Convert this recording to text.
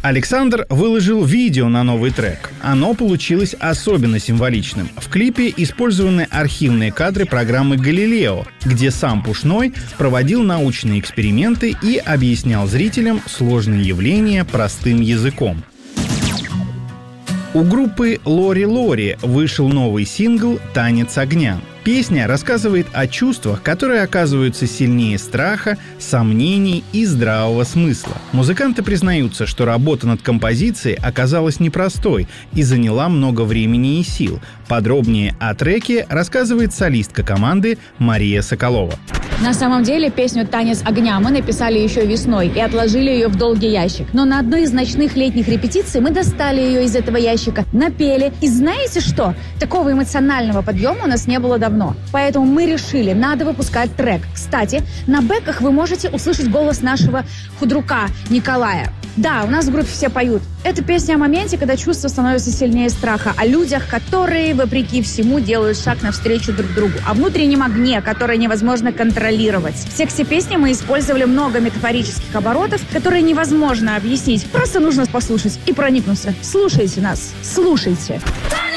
Александр выложил видео на новый трек. Оно получилось особенно символичным. В клипе использованы архивные кадры программы «Галилео», где сам Пушной проводил научные эксперименты и объяснял зрителям сложные явления простым языком. У группы «Лори Лори» вышел новый сингл «Танец огня». Песня рассказывает о чувствах, которые оказываются сильнее страха, сомнений и здравого смысла. Музыканты признаются, что работа над композицией оказалась непростой и заняла много времени и сил. Подробнее о треке рассказывает солистка команды Мария Соколова. На самом деле песню «Танец огня» мы написали еще весной и отложили ее в долгий ящик. Но на одной из ночных летних репетиций мы достали ее из этого ящика, напели. И знаете что? Такого эмоционального подъема у нас не было давно. Поэтому мы решили, надо выпускать трек. Кстати, на бэках вы можете услышать голос нашего худрука Николая. Да, у нас в группе все поют. Это песня о моменте, когда чувства становятся сильнее страха, о людях, которые, вопреки всему, делают шаг навстречу друг другу, о внутреннем огне, который невозможно контролировать. В тексте песни мы использовали много метафорических оборотов, которые невозможно объяснить. Просто нужно послушать и проникнуться. Слушайте нас, слушайте.